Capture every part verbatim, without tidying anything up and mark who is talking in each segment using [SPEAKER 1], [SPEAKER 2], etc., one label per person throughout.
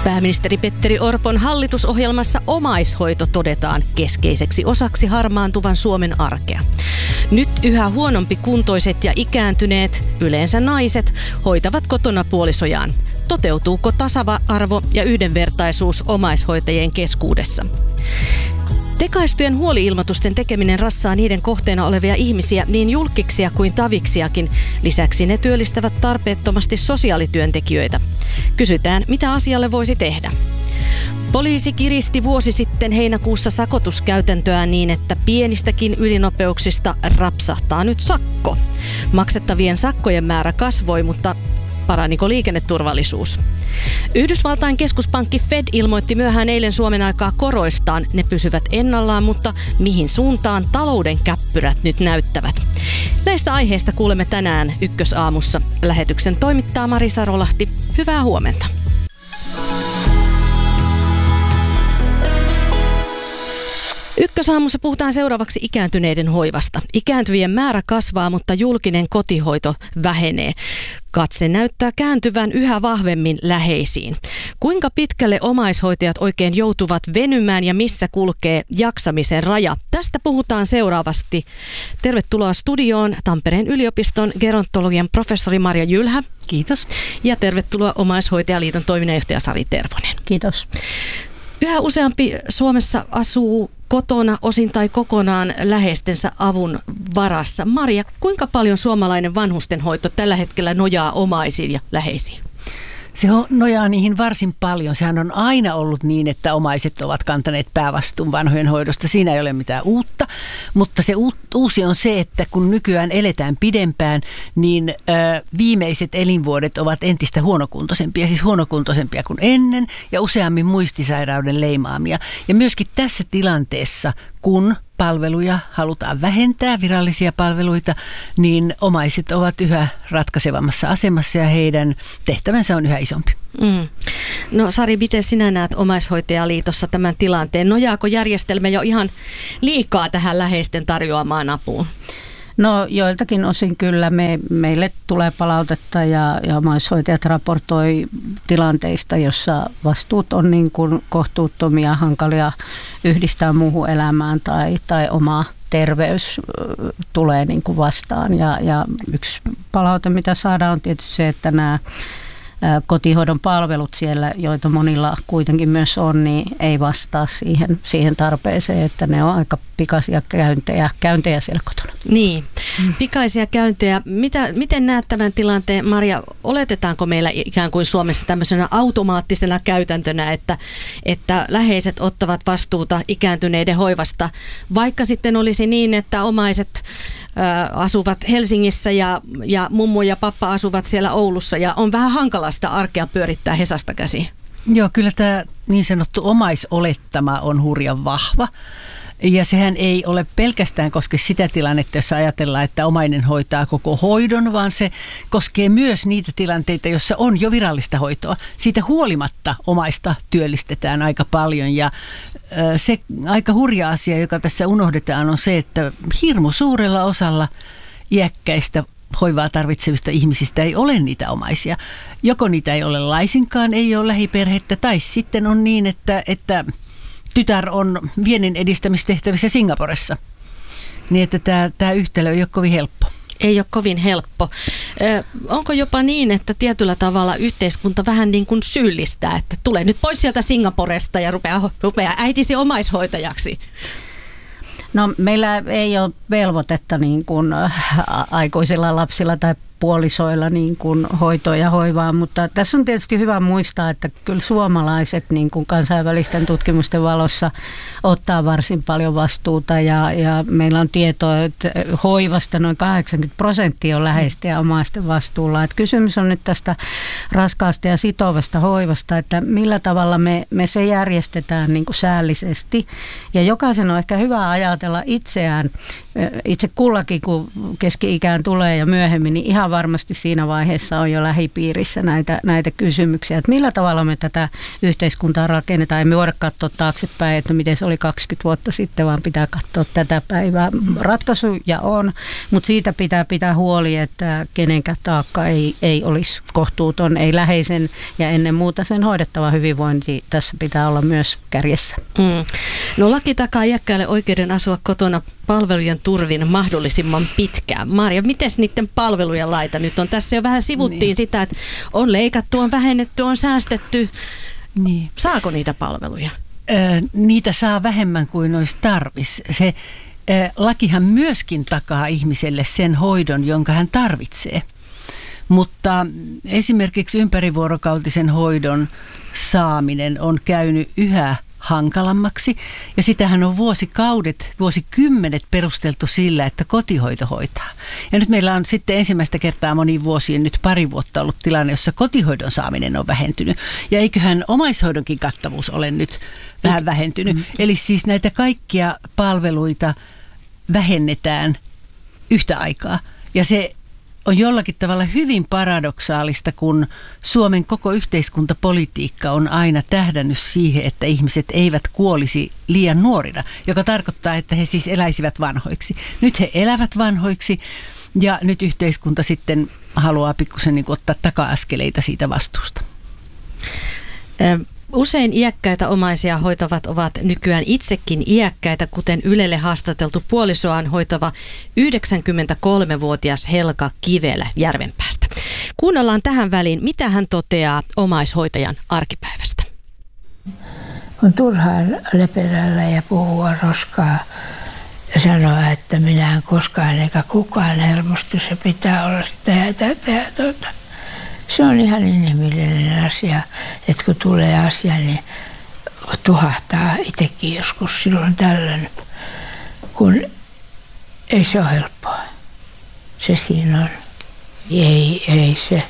[SPEAKER 1] Pääministeri Petteri Orpon hallitusohjelmassa omaishoito todetaan keskeiseksi osaksi harmaantuvan Suomen arkea. Nyt yhä huonompi kuntoiset ja ikääntyneet, yleensä naiset, hoitavat kotona puolisojaan. Toteutuuko tasa-arvo ja yhdenvertaisuus omaishoitajien keskuudessa? Tekaistujen huoli-ilmoitusten tekeminen rassaa niiden kohteena olevia ihmisiä niin julkkiksia kuin taviksiakin. Lisäksi ne työllistävät tarpeettomasti sosiaalityöntekijöitä. Kysytään, mitä asialle voisi tehdä. Poliisi kiristi vuosi sitten heinäkuussa sakotuskäytäntöä niin, että pienistäkin ylinopeuksista rapsahtaa nyt sakko. Maksettavien sakkojen määrä kasvoi, mutta paraniko liikenneturvallisuus? Yhdysvaltain keskuspankki Fed ilmoitti myöhään eilen Suomen aikaa koroistaan. Ne pysyvät ennallaan, mutta mihin suuntaan talouden käppyrät nyt näyttävät? Näistä aiheista kuulemme tänään Ykkösaamussa. Lähetyksen toimittaa Mari Sarolahti. Hyvää huomenta. Ykkösaamussa puhutaan seuraavaksi ikääntyneiden hoivasta. Ikääntyvien määrä kasvaa, mutta julkinen kotihoito vähenee. Katse näyttää kääntyvän yhä vahvemmin läheisiin. Kuinka pitkälle omaishoitajat oikein joutuvat venymään ja missä kulkee jaksamisen raja? Tästä puhutaan seuraavasti. Tervetuloa studioon Tampereen yliopiston gerontologian professori Marja Jylhä.
[SPEAKER 2] Kiitos.
[SPEAKER 1] Ja tervetuloa Omaishoitajaliiton toiminnanjohtaja Sari Tervonen.
[SPEAKER 2] Kiitos.
[SPEAKER 1] Yhä useampi Suomessa asuu kotona osin tai kokonaan läheistensä avun varassa. Marja, kuinka paljon suomalainen vanhustenhoito tällä hetkellä nojaa omaisiin ja läheisiin?
[SPEAKER 2] Se nojaa niihin varsin paljon. Sehän on aina ollut niin, että omaiset ovat kantaneet päävastuun vanhojen hoidosta. Siinä ei ole mitään uutta, mutta se uusi on se, että kun nykyään eletään pidempään, niin ö, viimeiset elinvuodet ovat entistä huonokuntoisempia, siis huonokuntoisempia kuin ennen ja useammin muistisairauden leimaamia. Ja myöskin tässä tilanteessa, kun palveluja halutaan vähentää, virallisia palveluita, niin omaiset ovat yhä ratkaisevammassa asemassa ja heidän tehtävänsä on yhä isompi.
[SPEAKER 1] Mm. No Sari, miten sinä näet Omaishoitajaliitossa tämän tilanteen? Nojaako järjestelmä jo ihan liikaa tähän läheisten tarjoamaan apuun?
[SPEAKER 3] No joiltakin osin kyllä me, meille tulee palautetta ja, ja omaishoitajat raportoi tilanteista, jossa vastuut on niin kuin kohtuuttomia, hankalia yhdistää muuhun elämään tai, tai oma terveys tulee niin kuin vastaan. Ja, ja yksi palaute, mitä saadaan, on tietysti se, että nämä kotihoidon palvelut siellä, joita monilla kuitenkin myös on, niin ei vastaa siihen, siihen tarpeeseen, että ne on aika pikaisia käyntejä, käyntejä siellä kotona.
[SPEAKER 1] Niin, pikaisia käyntejä. Mitä, miten näet tämän tilanteen, Marja? Oletetaanko meillä ikään kuin Suomessa tämmöisenä automaattisena käytäntönä, että, että läheiset ottavat vastuuta ikääntyneiden hoivasta, vaikka sitten olisi niin, että omaiset äh, asuvat Helsingissä ja, ja mummo ja pappa asuvat siellä Oulussa ja on vähän hankalaa sitä arkea pyörittää Hesasta käsiin?
[SPEAKER 2] Joo, kyllä tämä niin sanottu omaisolettama on hurjan vahva. Ja sehän ei ole pelkästään koske sitä tilannetta, jossa ajatellaan, että omainen hoitaa koko hoidon, vaan se koskee myös niitä tilanteita, joissa on jo virallista hoitoa. Siitä huolimatta omaista työllistetään aika paljon ja se aika hurja asia, joka tässä unohdetaan, on se, että hirmu suurella osalla iäkkäistä hoivaa tarvitsevista ihmisistä ei ole niitä omaisia. Joko niitä ei ole laisinkaan, ei ole lähiperhettä, tai sitten on niin, että, että tytär on viennin edistämistehtävissä Singaporessa. Niin, että tämä, tämä yhtälö ei ole kovin helppo.
[SPEAKER 1] Ei ole kovin helppo. Ö, onko jopa niin, että tietyllä tavalla yhteiskunta vähän niin kuin syyllistää, että tulee nyt pois sieltä Singaporesta ja rupeaa, rupeaa äitisi omaishoitajaksi?
[SPEAKER 3] No meillä ei ole velvoitetta niin kuin aikuisilla lapsilla tai puolisoilla niin kuin hoitoa ja hoivaa, mutta tässä on tietysti hyvä muistaa, että kyllä suomalaiset niin kuin kansainvälisten tutkimusten valossa ottaa varsin paljon vastuuta ja, ja meillä on tietoa, että hoivasta noin kahdeksankymmentä prosenttia on läheisten ja omaisten vastuulla. Että kysymys on nyt tästä raskaasta ja sitovasta hoivasta, että millä tavalla me, me se järjestetään niin kuin säällisesti ja jokaisen on ehkä hyvä ajatella itseään, itse kullakin kun keski-ikään tulee ja myöhemmin, niin ihan varmasti siinä vaiheessa on jo lähipiirissä näitä, näitä kysymyksiä, että millä tavalla me tätä yhteiskuntaa rakennetaan. Emme voida katsoa taaksepäin, että miten se oli kaksikymmentä vuotta sitten, vaan pitää katsoa tätä päivää. Ratkaisuja on, mutta siitä pitää pitää huoli, että kenenkään taakka ei, ei olisi kohtuuton, ei läheisen ja ennen muuta sen hoidettava hyvinvointi tässä pitää olla myös kärjessä.
[SPEAKER 1] Mm. No laki takaa iäkkäille oikeuden asua kotona palvelujen turvin mahdollisimman pitkään. Marja, miten niiden palvelujen laita nyt on? Tässä jo vähän sivuttiin niin sitä, että on leikattu, on vähennetty, on säästetty. Niin. Saako niitä palveluja?
[SPEAKER 2] Ö, niitä saa vähemmän kuin olisi tarvis. Se ö, lakihan myöskin takaa ihmiselle sen hoidon, jonka hän tarvitsee. Mutta esimerkiksi ympärivuorokautisen hoidon saaminen on käynyt yhä hankalammaksi. Ja sitähän on vuosikaudet, vuosikymmenet perusteltu sillä, että kotihoito hoitaa. Ja nyt meillä on sitten ensimmäistä kertaa moniin vuosiin nyt pari vuotta ollut tilanne, jossa kotihoidon saaminen on vähentynyt. Ja eiköhän omaishoidonkin kattavuus ole nyt vähän vähentynyt. Mm. Eli siis näitä kaikkia palveluita vähennetään yhtä aikaa. Ja se on jollakin tavalla hyvin paradoksaalista, kun Suomen koko yhteiskuntapolitiikka on aina tähdännyt siihen, että ihmiset eivät kuolisi liian nuorina, joka tarkoittaa, että he siis eläisivät vanhoiksi. Nyt he elävät vanhoiksi ja nyt yhteiskunta sitten haluaa pikkusen niin kuin ottaa taka-askeleita siitä vastuusta.
[SPEAKER 1] Usein iäkkäitä omaisia hoitavat ovat nykyään itsekin iäkkäitä, kuten Ylelle haastateltu puolisoaan hoitava yhdeksänkymmentäkolmevuotias Helka Kivelä Järvenpäästä. Kuunnellaan tähän väliin, mitä hän toteaa omaishoitajan arkipäivästä.
[SPEAKER 4] On turhaa leperällä ja puhua roskaa ja sanoa, että minä en koskaan eikä kukaan hermostu, se pitää olla sitä ja tätä ja tuota. Se on ihan inhimillinen asia, että kun tulee asia, niin tuhahtaa itsekin joskus silloin tällöin, kun ei se ole helppoa. Se siinä on. Ei, ei se.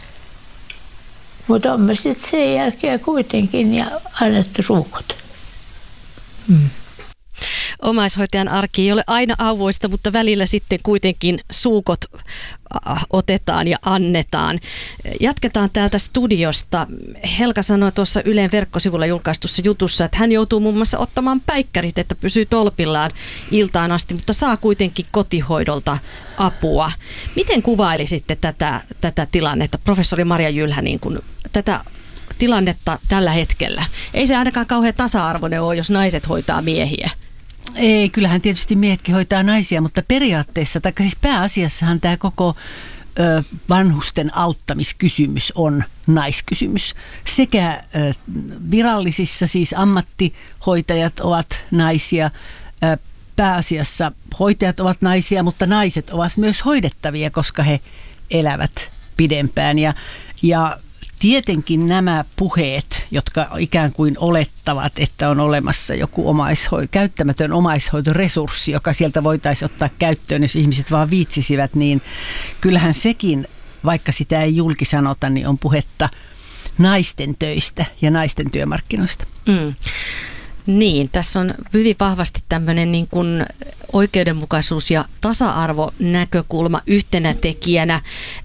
[SPEAKER 4] Mutta on me sitten sen jälkeen kuitenkin ja annettu suukot. Hmm.
[SPEAKER 1] Omaishoitajan arki ei ole aina auvoista, mutta välillä sitten kuitenkin suukot otetaan ja annetaan. Jatketaan täältä studiosta. Helka sanoi tuossa Ylen verkkosivulla julkaistussa jutussa, että hän joutuu muun muassa ottamaan päikkärit, että pysyy tolpillaan iltaan asti, mutta saa kuitenkin kotihoidolta apua. Miten kuvailisitte tätä, tätä tilannetta, professori Marja Jylhä, niin kuin tätä tilannetta tällä hetkellä? Ei se ainakaan kauhean tasa-arvoinen ole, jos naiset hoitaa miehiä.
[SPEAKER 2] Ei, kyllähän tietysti miehetkin hoitaa naisia, mutta periaatteessa, tai siis pääasiassahan tämä koko ö, vanhusten auttamiskysymys on naiskysymys. Sekä ö, virallisissa, siis ammattihoitajat ovat naisia, ö, pääasiassa hoitajat ovat naisia, mutta naiset ovat myös hoidettavia, koska he elävät pidempään. Ja, ja tietenkin nämä puheet, jotka ikään kuin olettavat, että on olemassa joku omaishoi, käyttämätön omaishoitoresurssi, joka sieltä voitaisiin ottaa käyttöön, jos ihmiset vaan viitsisivät, niin kyllähän sekin, vaikka sitä ei julki sanota, niin on puhetta naisten töistä ja naisten työmarkkinoista.
[SPEAKER 1] Mm. Niin, tässä on hyvin vahvasti tämmöinen niin kuin oikeudenmukaisuus- ja tasa-arvonäkökulma yhtenä tekijänä.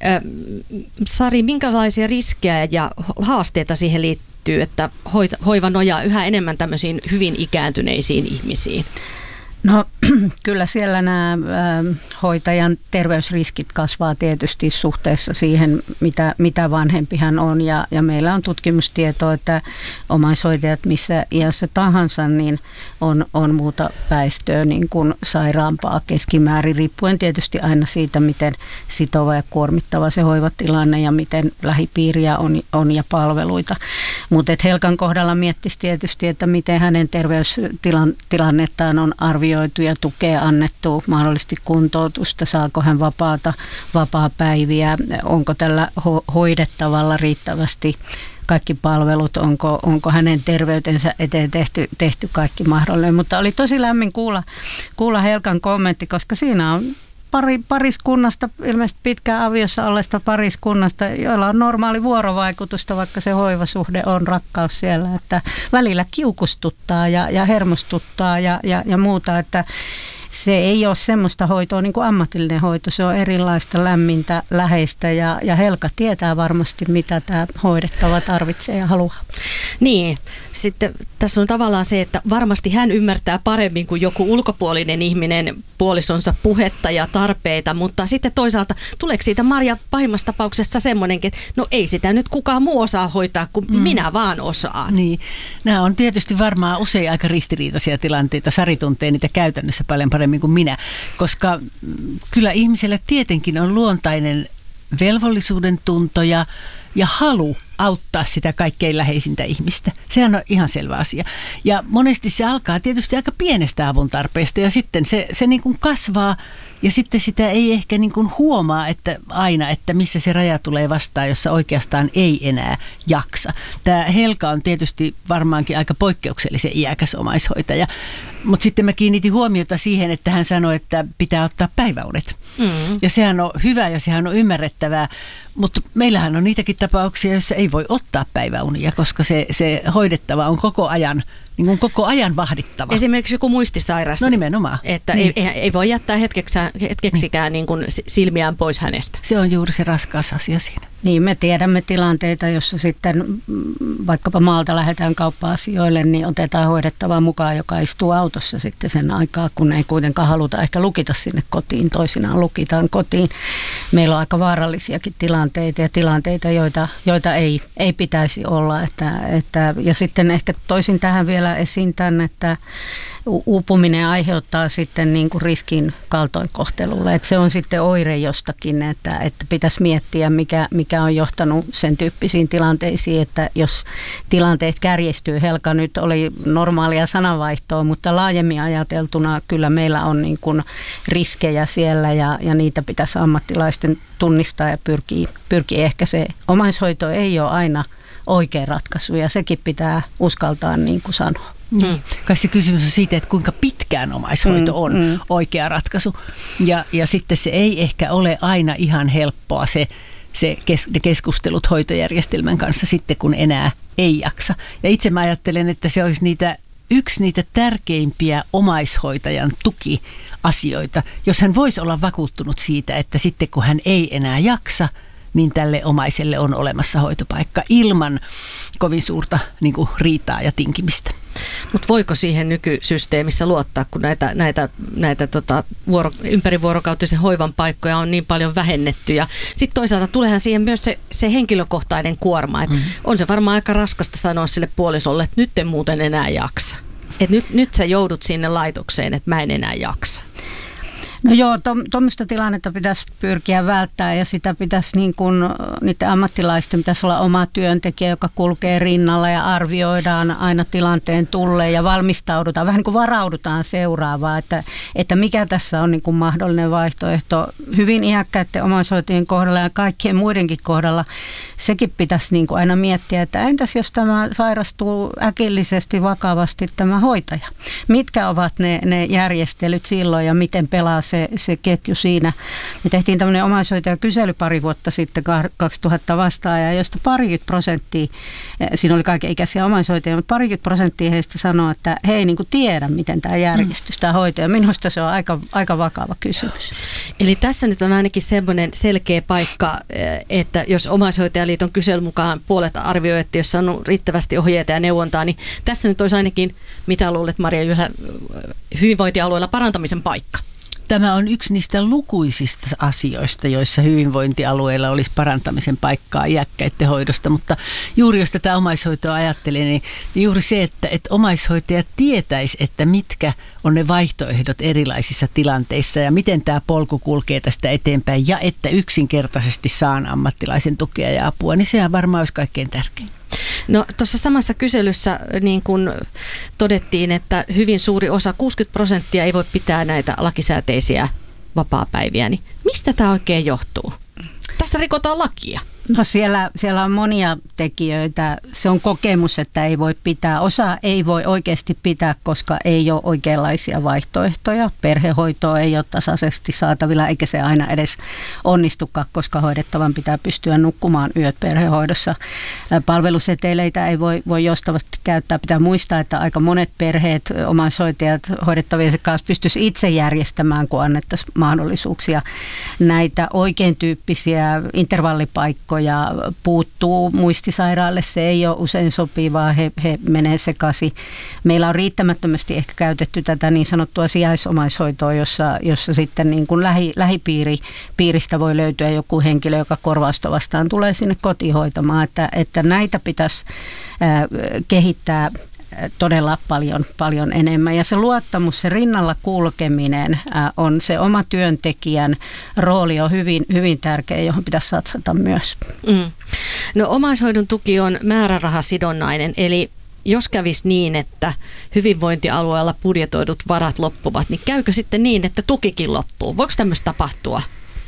[SPEAKER 1] Sari, minkälaisia riskejä ja haasteita siihen liittyy, että hoiva nojaa yhä enemmän tämmöisiin hyvin ikääntyneisiin ihmisiin?
[SPEAKER 3] No kyllä siellä nämä äh, hoitajan terveysriskit kasvaa tietysti suhteessa siihen, mitä, mitä vanhempi hän on. Ja, ja meillä on tutkimustietoa, että omaishoitajat missä iässä tahansa niin on, on muuta väestöä niin kuin sairaampaa keskimäärin, riippuen tietysti aina siitä, miten sitova ja kuormittava se hoivatilanne ja miten lähipiiriä on, on ja palveluita. Mutta Helkan kohdalla miettisi tietysti, että miten hänen terveystilannettaan on arvioitu ja tukea annettu, mahdollisesti kuntoutusta, saako hän vapaata, vapaa-päiviä, onko tällä ho- hoidettavalla riittävästi kaikki palvelut, onko, onko hänen terveytensä eteen tehty, tehty kaikki mahdollinen. Mutta oli tosi lämmin kuulla, kuulla Helkan kommentti, koska siinä on pari, pariskunnasta, ilmeisesti pitkään aviossa olleesta pariskunnasta, joilla on normaali vuorovaikutusta, vaikka se hoivasuhde on rakkaus siellä, että välillä kiukustuttaa ja, ja hermostuttaa ja, ja, ja muuta, että se ei ole semmoista hoitoa niin kuin ammatillinen hoito. Se on erilaista, lämmintä, läheistä ja, ja Helka tietää varmasti, mitä tämä hoidettava tarvitsee ja haluaa.
[SPEAKER 1] Niin, sitten tässä on tavallaan se, että varmasti hän ymmärtää paremmin kuin joku ulkopuolinen ihminen puolisonsa puhetta ja tarpeita, mutta sitten toisaalta tuleeko siitä Marja pahimmassa tapauksessa semmoinenkin, että no ei sitä nyt kukaan muu osaa hoitaa kuin mm. minä vaan osaan.
[SPEAKER 2] Niin, nämä on tietysti varmaan usein aika ristiriitaisia tilanteita. Sari tuntee niitä käytännössä paljon paremmin kuin minä, koska kyllä ihmisellä tietenkin on luontainen velvollisuuden tunto ja, ja halu auttaa sitä kaikkein läheisintä ihmistä. Sehän on ihan selvä asia. Ja monesti se alkaa tietysti aika pienestä avun tarpeesta ja sitten se, se niin kuin kasvaa ja sitten sitä ei ehkä niin kuin huomaa että aina, että missä se raja tulee vastaan, jossa oikeastaan ei enää jaksa. Tämä Helka on tietysti varmaankin aika poikkeuksellisen iäkäs omaishoitaja, mutta sitten mä kiinnitin huomiota siihen, että hän sanoi, että pitää ottaa päiväunet. Mm. Ja sehän on hyvä ja sehän on ymmärrettävää, mutta meillähän on niitäkin tapauksia, joissa ei voi ottaa päiväunia, koska se, se hoidettava on koko ajan, niin kuin koko ajan vahdittava.
[SPEAKER 1] Esimerkiksi joku muistisairas.
[SPEAKER 2] No nimenomaan.
[SPEAKER 1] Että
[SPEAKER 2] niin.
[SPEAKER 1] ei, ei voi jättää hetkeksään, hetkeksikään niin kuin silmiään pois hänestä.
[SPEAKER 2] Se on juuri se raskas asia siinä.
[SPEAKER 3] Niin, me tiedämme tilanteita, jossa sitten vaikkapa maalta lähdetään kauppa-asioille, niin otetaan hoidettavaa mukaan, joka istuu autossa sitten sen aikaa, kun ei kuitenkaan haluta ehkä lukita sinne kotiin. Toisinaan lukitaan kotiin. Meillä on aika vaarallisiakin tilanteita ja tilanteita, joita, joita ei, ei pitäisi olla. Että, että, ja sitten ehkä toisin tähän vielä esiin tämän, että uupuminen aiheuttaa sitten niin kuin riskin kaltoinkohtelulle. Että se on sitten oire jostakin, että, että pitäisi miettiä, mikä, mikä on johtanut sen tyyppisiin tilanteisiin, että jos tilanteet kärjestyy, Helka nyt oli normaalia sananvaihtoa, mutta laajemmin ajateltuna kyllä meillä on niin kuin riskejä siellä ja, ja niitä pitäisi ammattilaisten tunnistaa ja pyrkiä, pyrkiä ehkä se omaishoito ei ole aina oikea ratkaisu ja sekin pitää uskaltaa niin kuin sanoa.
[SPEAKER 2] Mm. Kai se kysymys on siitä, että kuinka pitkään omaishoito on mm, mm. oikea ratkaisu. Ja, ja sitten se ei ehkä ole aina ihan helppoa se, se kes, ne keskustelut hoitojärjestelmän kanssa sitten, kun enää ei jaksa. Ja itse mä ajattelen, että se olisi niitä, yksi niitä tärkeimpiä omaishoitajan tukiasioita, jos hän voisi olla vakuuttunut siitä, että sitten kun hän ei enää jaksa, niin tälle omaiselle on olemassa hoitopaikka ilman kovin suurta niin kuin riitaa ja tinkimistä.
[SPEAKER 1] Mutta voiko siihen nykysysteemissä luottaa, kun näitä, näitä, näitä tota, vuoro, ympärivuorokautisen hoivan paikkoja on niin paljon vähennetty. Ja sitten toisaalta tuleehan siihen myös se, se henkilökohtainen kuorma. Et mm. On se varmaan aika raskasta sanoa sille puolisolle, että nyt en muuten enää jaksa. Et nyt, nyt sä joudut sinne laitokseen, että mä en enää jaksa.
[SPEAKER 3] No joo, tuommoista tilannetta pitäisi pyrkiä välttää ja sitä pitäisi niin kuin, niiden ammattilaisten pitäisi olla oma työntekijä, joka kulkee rinnalla ja arvioidaan aina tilanteen tulleen ja valmistaudutaan, vähän niin kuin varaudutaan seuraavaa, että, että mikä tässä on niin kuin mahdollinen vaihtoehto hyvin iäkkäiden omaishoitajien kohdalla ja kaikkien muidenkin kohdalla. Sekin pitäisi niin kuin aina miettiä, että entäs jos tämä sairastuu äkillisesti vakavasti tämä hoitaja? Mitkä ovat ne, ne järjestelyt silloin ja miten pelaa Se, se ketju siinä. Me tehtiin tämmöinen omaishoitajakysely pari vuotta sitten, kaksituhatta vastaajaa, josta parikymmentä prosenttia, siinä oli kaikenikäisiä omaishoitajia, mutta parikymmentä prosenttia heistä sanoo, että he ei niin kuin tiedä, miten tämä järjestys, tämä hoito. Ja minusta se on aika, aika vakava kysymys.
[SPEAKER 1] Eli tässä nyt on ainakin semmoinen selkeä paikka, että jos Omaishoitajaliiton kyselyn mukaan puolet arvioi, että jos on riittävästi ohjeita ja neuvontaa, niin tässä nyt olisi ainakin, mitä luulet Marja Jylhä, hyvinvointialueella parantamisen paikka.
[SPEAKER 2] Tämä on yksi niistä lukuisista asioista, joissa hyvinvointialueilla olisi parantamisen paikkaa iäkkäiden hoidosta, mutta juuri jos tätä omaishoitoa ajattelee, niin juuri se, että, että omaishoitaja tietäisi, että mitkä on ne vaihtoehdot erilaisissa tilanteissa ja miten tämä polku kulkee tästä eteenpäin ja että yksinkertaisesti saan ammattilaisen tukea ja apua, niin sehän varmaan olisi kaikkein tärkein.
[SPEAKER 1] No tuossa samassa kyselyssä niin kun todettiin, että hyvin suuri osa, kuusikymmentä prosenttia ei voi pitää näitä lakisääteisiä vapaapäiviä, niin mistä tämä oikein johtuu? Tässä rikotaan lakia.
[SPEAKER 3] No siellä, siellä on monia tekijöitä. Se on kokemus, että ei voi pitää. Osa ei voi oikeasti pitää, koska ei ole oikeanlaisia vaihtoehtoja. Perhehoitoa ei ole tasaisesti saatavilla, eikä se aina edes onnistukaan, koska hoidettavan pitää pystyä nukkumaan yöt perhehoidossa. Palveluseteleitä ei voi, voi joustavasti käyttää. Pitää muistaa, että aika monet perheet, omaishoitajat, hoidettavien kanssa pystyisi itse järjestämään, kun annettaisiin mahdollisuuksia. Näitä oikein tyyppisiä intervallipaikkoja ja puuttuu muistisairaalle, se ei ole usein sopivaa, he, he menee sekaisin. Meillä on riittämättömästi ehkä käytetty tätä niin sanottua sijaisomaishoitoa, jossa, jossa sitten niin kuin lähi, lähipiiristä voi löytyä joku henkilö, joka korvausta vastaan tulee sinne kotiin hoitamaan, että, että näitä pitäisi äh, kehittää todella paljon, paljon enemmän. Ja se luottamus, se rinnalla kulkeminen on se oma työntekijän rooli on hyvin, hyvin tärkeä, johon pitäisi satsata myös.
[SPEAKER 1] Mm. No omaishoidon tuki on määrärahasidonnainen, eli jos kävisi niin, että hyvinvointialueella budjetoidut varat loppuvat, niin käykö sitten niin, että tukikin loppuu? Voiko tämmöistä tapahtua?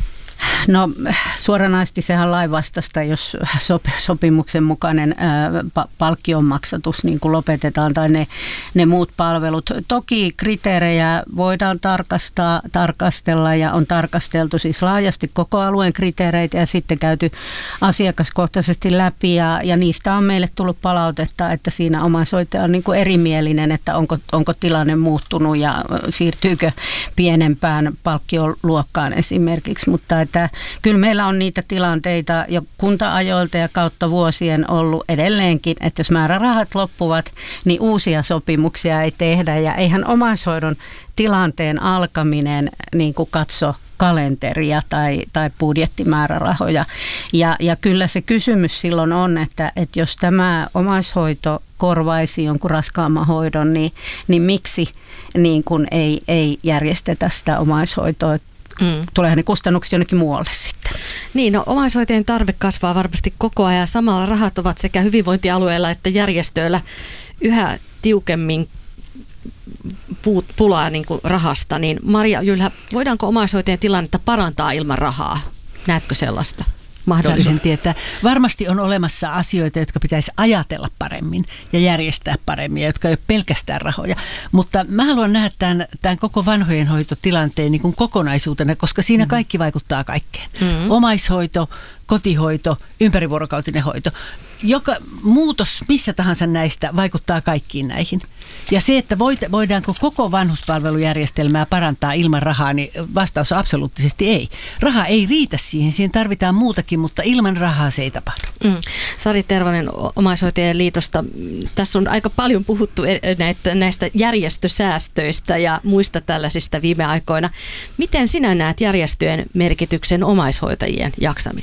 [SPEAKER 3] No suoranaisesti sehän on lainvastaista, jos sopimuksen mukainen palkkion maksatus niin kuin lopetetaan tai ne, ne muut palvelut. Toki kriteerejä voidaan tarkastaa, tarkastella ja on tarkasteltu siis laajasti koko alueen kriteereitä ja sitten käyty asiakaskohtaisesti läpi ja, ja niistä on meille tullut palautetta, että siinä omaishoitaja on niin kuin erimielinen, että onko, onko tilanne muuttunut ja siirtyykö pienempään palkkioluokkaan esimerkiksi, mutta että kyllä meillä on niitä tilanteita jo kunta-ajoilta ja kautta vuosien ollut edelleenkin, että jos määrärahat loppuvat, niin uusia sopimuksia ei tehdä ja eihän omaishoidon tilanteen alkaminen niin kuin katso kalenteria tai, tai budjettimäärärahoja. Ja, ja kyllä se kysymys silloin on, että, että jos tämä omaishoito korvaisi jonkun raskaamman hoidon, niin, niin miksi niin kuin ei, ei järjestetä sitä omaishoitoa? Mm. Tuleehan ne kustannukset jonnekin muualle sitten.
[SPEAKER 1] Niin, no omaishoitajien tarve kasvaa varmasti koko ajan. Samalla rahat ovat sekä hyvinvointialueilla että järjestöillä yhä tiukemmin pulaa niin kuin rahasta. Niin Maria Jylhä, voidaanko omaishoitajien tilannetta parantaa ilman rahaa? Näetkö sellaista mahdollisuutta?
[SPEAKER 2] Tietää. Varmasti on olemassa asioita, jotka pitäisi ajatella paremmin ja järjestää paremmin, jotka ei ole pelkästään rahoja. Mutta mä haluan nähdä tämän, tämän koko vanhojenhoitotilanteen niin kuin kokonaisuutena, koska siinä kaikki vaikuttaa kaikkeen. Mm-hmm. Omaishoito, kotihoito, ympärivuorokautinen hoito. Joka muutos missä tahansa näistä vaikuttaa kaikkiin näihin. Ja se, että voidaanko koko vanhuspalvelujärjestelmää parantaa ilman rahaa, niin vastaus on absoluuttisesti ei. Raha ei riitä siihen, siihen tarvitaan muutakin, mutta ilman rahaa se ei tapahdu.
[SPEAKER 1] Mm. Sari Tervonen Omaishoitajien liitosta. Tässä on aika paljon puhuttu näitä, näistä järjestösäästöistä ja muista tällaisista viime aikoina. Miten sinä näet järjestöjen merkityksen omaishoitajien jaksamiseen?